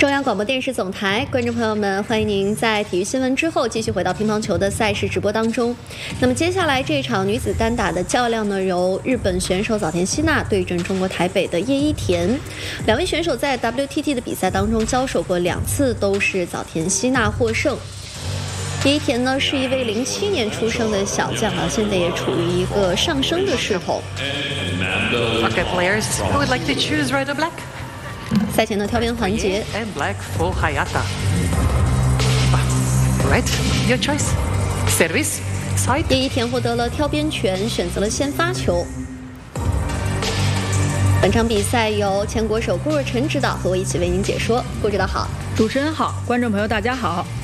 中央广播电视总台，观众朋友们，欢迎您在体育新闻之后继续回到乒乓球的赛事直播当中。那么接下来这场女子单打的较量呢，由日本选手早田希娜对阵中国台北的叶一田。两位选手在 WTT 的比赛当中交手过2次，都是早田希娜获胜。叶一田呢是一位07年出生的小将啊，现在也处于一个上升的势头。 Okay, players who would like to choose red or black? 赛前的挑边环节 And black for Hayata. Red, your choice. Service, side. 叶一田获得了挑边权，选择了先发球。本场比赛由前国手顾若晨指导，和我一起为您解说。顾指导好， 主持人好，观众朋友大家好。